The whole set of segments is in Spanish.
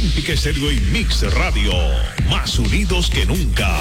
Olímpica Estéreo y Mix Radio, más unidos que nunca.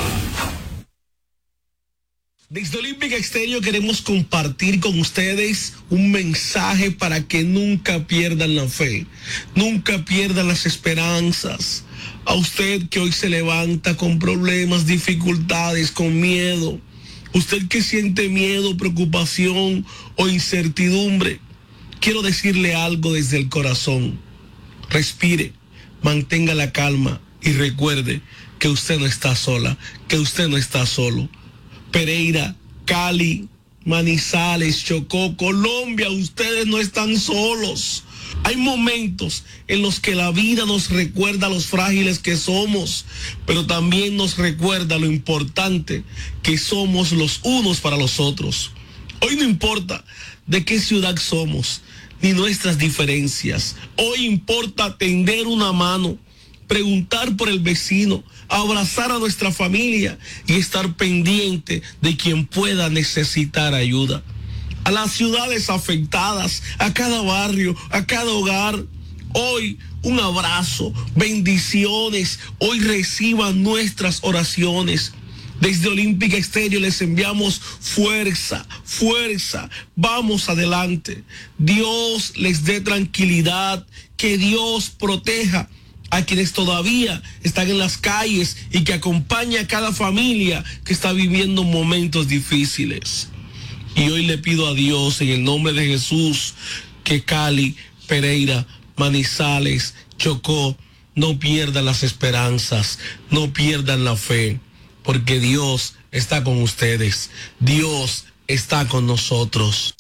Desde Olímpica Estéreo queremos compartir con ustedes un mensaje para que nunca pierdan la fe, nunca pierdan las esperanzas. A usted que hoy se levanta con problemas, dificultades, con miedo, usted que siente miedo, preocupación o incertidumbre, quiero decirle algo desde el corazón. Respire, mantenga la calma y recuerde que usted no está sola, que usted no está solo. Pereira, Cali, Manizales, Chocó, Colombia, ustedes no están solos. Hay momentos en los que la vida nos recuerda los frágiles que somos, pero también nos recuerda lo importante que somos los unos para los otros. Hoy no importa de qué ciudad somos, ni nuestras diferencias. Hoy importa tender una mano, preguntar por el vecino, abrazar a nuestra familia y estar pendiente de quien pueda necesitar ayuda. A las ciudades afectadas, a cada barrio, a cada hogar, hoy un abrazo, bendiciones, hoy reciban nuestras oraciones. Desde Olímpica Estéreo les enviamos fuerza, fuerza, vamos adelante. Dios les dé tranquilidad, que Dios proteja a quienes todavía están en las calles y que acompaña a cada familia que está viviendo momentos difíciles. Y hoy le pido a Dios en el nombre de Jesús que Cali, Pereira, Manizales, Chocó no pierdan las esperanzas, no pierdan la fe, porque Dios está con ustedes, Dios está con nosotros.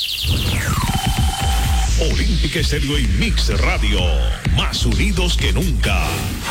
Olímpica Estéreo y Mix Radio, más unidos que nunca.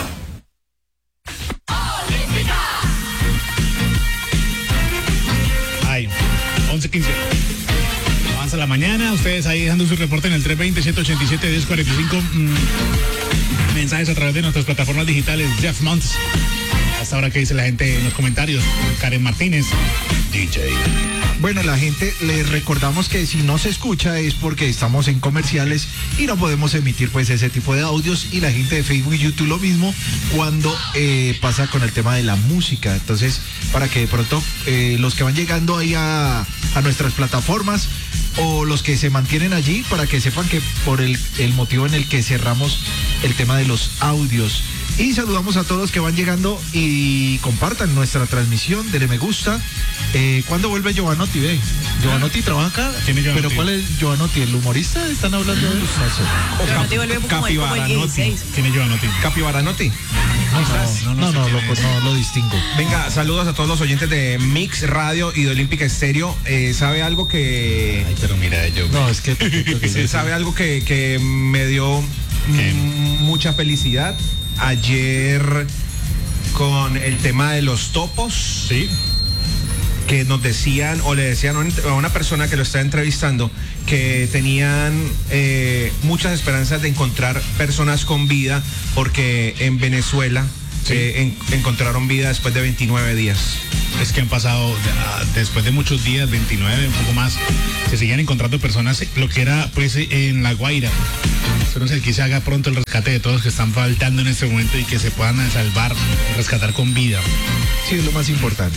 Ay, 11:15. Avanza la mañana, ustedes ahí dejando su reporte en el 320-187-1045. Mensajes a través de nuestras plataformas digitales. Jeff Montes. Hasta ahora que dice la gente en los comentarios. Karen Martínez, DJ. Bueno, la gente, les recordamos que si no se escucha es porque estamos en comerciales y no podemos emitir pues ese tipo de audios, y la gente de Facebook y YouTube lo mismo cuando pasa con el tema de la música. Entonces, para que de pronto los que van llegando ahí a nuestras plataformas o los que se mantienen allí, para que sepan que por el motivo en el que cerramos el tema de los audios. Y saludamos a todos que van llegando y compartan nuestra transmisión, denle me gusta. ¿Cuándo vuelve Giovanotti? Ve, Giovanotti trabaja acá. ¿Quién es Giovanotti? ¿Pero cuál es Giovanotti? ¿El humorista? ¿Están hablando de eso? Giovanotti vuelve como el 16. ¿Quién es Giovanotti? Capibaranotti. No, lo distingo. Venga, saludos a todos los oyentes de Mix Radio y de Olímpica Estéreo. ¿Sabe algo que...? Ay, pero mira, yo... No, es que... ¿Sabe algo que me dio mucha felicidad? Ayer con el tema de los topos. Sí. Que nos decían, o le decían a una persona que lo está entrevistando, que tenían muchas esperanzas de encontrar personas con vida, porque en Venezuela encontraron vida después de 29 días. Es que han pasado, después de muchos días, 29, un poco más, se siguen encontrando personas, lo que era pues en La Guaira. Esperemos que aquí se haga pronto el rescate de todos los que están faltando en este momento y que se puedan salvar, rescatar con vida. Sí, es lo más importante.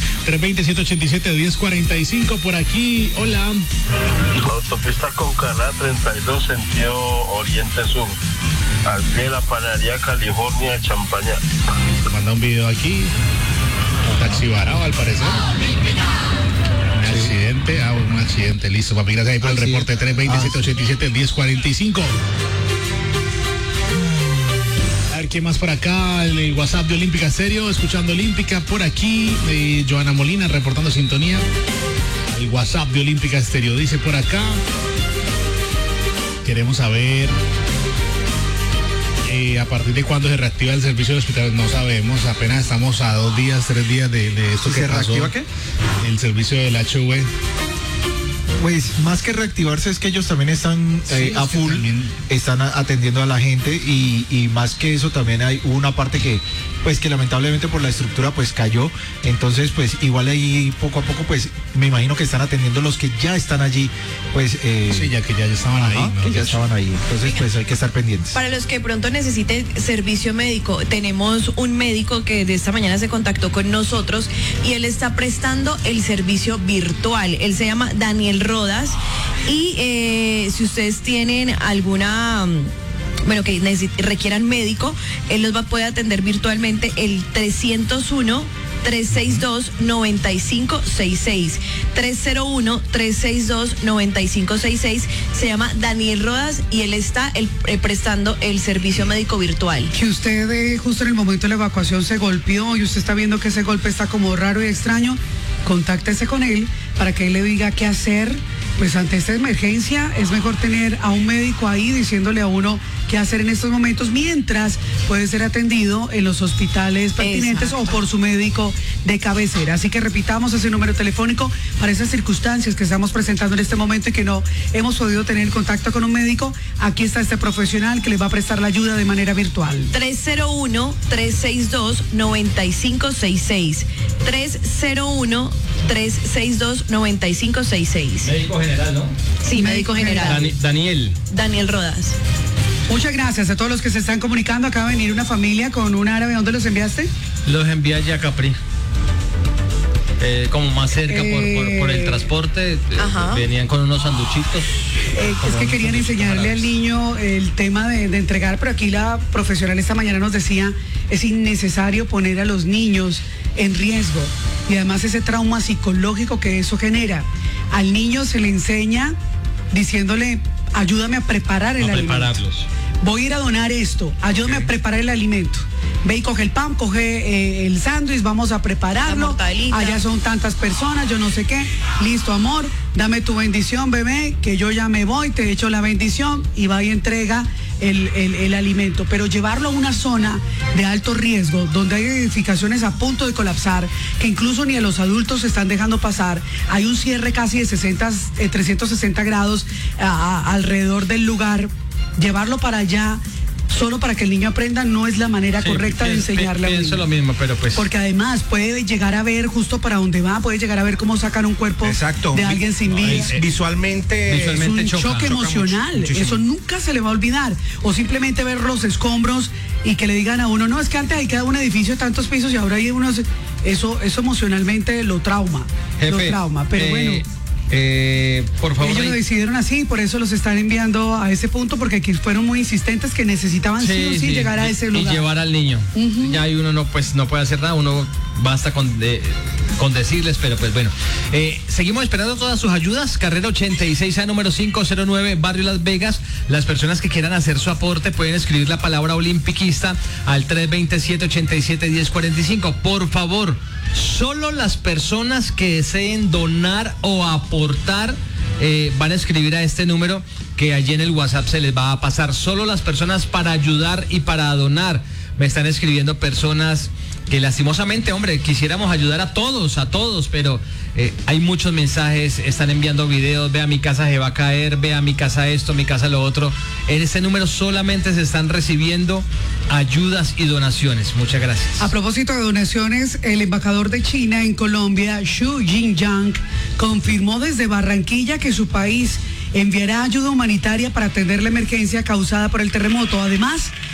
320-187-1045 por aquí. Hola. Autopista Concaná 32, sentido Oriente-Sur. Al pie de la panadería California, Champaña. Se manda un video aquí. Un taxi varado, al parecer. Un accidente. Un accidente. Listo, papi. Gracias ahí por el reporte. 320-787-1045. A ver, ¿quién más por acá? El WhatsApp de Olímpica Estéreo, escuchando Olímpica. Por aquí, Joana Molina, reportando sintonía. El WhatsApp de Olímpica Estéreo dice por acá. Queremos saber... a partir de cuándo se reactiva el servicio del hospital, no sabemos, apenas estamos a 2 días, 3 días de esto que ¿Se pasó. reactiva qué? El servicio del HV. Pues más que reactivarse es que ellos también están a full, están atendiendo a la gente y más que eso también hubo una parte que pues que lamentablemente por la estructura pues cayó, entonces pues igual ahí poco a poco pues me imagino que están atendiendo los que ya están allí, pues sí, ya que ya estaban ahí, ¿no? Que ya estaban ahí, entonces pues hay que estar pendientes. Para los que pronto necesiten servicio médico, tenemos un médico que de esta mañana se contactó con nosotros y él está prestando el servicio virtual. Él se llama Daniel Rodas y si ustedes tienen alguna que requieran médico, él los va a poder atender virtualmente el 301-362-9566. 301-362-9566. Se llama Daniel Rodas y él está prestando el servicio médico virtual. Que usted justo en el momento de la evacuación se golpeó y usted está viendo que ese golpe está como raro y extraño, contáctese con él para que él le diga qué hacer. Pues ante esta emergencia es mejor tener a un médico ahí diciéndole a uno qué hacer en estos momentos, mientras puede ser atendido en los hospitales pertinentes. Exacto. O por su médico de cabecera. Así que repitamos ese número telefónico para esas circunstancias que estamos presentando en este momento y que no hemos podido tener contacto con un médico. Aquí está este profesional que les va a prestar la ayuda de manera virtual. 301-362-9566. 301-362-9566. Médico general, ¿no? Sí, médico general. Daniel Rodas. Muchas gracias a todos los que se están comunicando. Acaba de venir una familia con un árabe. ¿Dónde los enviaste? Los envié allá a Capri. Como más cerca por el transporte. Venían con unos sanduchitos. Es que querían enseñarle al niño el tema de entregar, pero aquí la profesional esta mañana nos decía, es innecesario poner a los niños en riesgo. Y además ese trauma psicológico que eso genera. Al niño se le enseña diciéndole, ayúdame a preparar el alimento. Voy a ir a donar esto, ayúdame a preparar el alimento. Ve y coge el pan, coge el sándwich, vamos a prepararlo. Allá son tantas personas, yo no sé qué. Listo, amor, dame tu bendición, bebé, que yo ya me voy, te echo la bendición y va y entrega el alimento. Pero llevarlo a una zona de alto riesgo, donde hay edificaciones a punto de colapsar, que incluso ni a los adultos se están dejando pasar. Hay un cierre casi de 360 grados alrededor del lugar. Llevarlo para allá solo para que el niño aprenda no es la manera correcta de enseñarle a un niño. Pienso lo mismo, pero pues... Porque además puede llegar a ver justo para dónde va, puede llegar a ver cómo sacan un cuerpo de alguien sin vida. Visualmente es un choque emocional. Eso nunca se le va a olvidar. O simplemente ver los escombros y que le digan a uno, no, es que antes ahí quedaba un edificio de tantos pisos y ahora hay unos... Eso emocionalmente lo trauma. Jefe, pero bueno... por favor. Ellos lo decidieron así, por eso los están enviando a ese punto, porque aquí fueron muy insistentes que necesitaban sí o sí llegar a ese lugar. Y llevar al niño. Ya ahí uno no puede hacer nada, uno basta con decirles, pero pues bueno. Seguimos esperando todas sus ayudas. Carrera 86A, número 509, Barrio Las Vegas. Las personas que quieran hacer su aporte pueden escribir la palabra olimpiquista al 327-87-1045. Por favor, solo las personas que deseen donar o aportar van a escribir a este número que allí en el WhatsApp se les va a pasar. Solo las personas para ayudar y para donar. Me están escribiendo personas que lastimosamente, hombre, quisiéramos ayudar a todos, pero hay muchos mensajes, están enviando videos, vea mi casa se va a caer, vea mi casa esto, mi casa lo otro. En este número solamente se están recibiendo ayudas y donaciones. Muchas gracias. A propósito de donaciones, el embajador de China en Colombia, Xu Jinjiang, confirmó desde Barranquilla que su país enviará ayuda humanitaria para atender la emergencia causada por el terremoto. Además,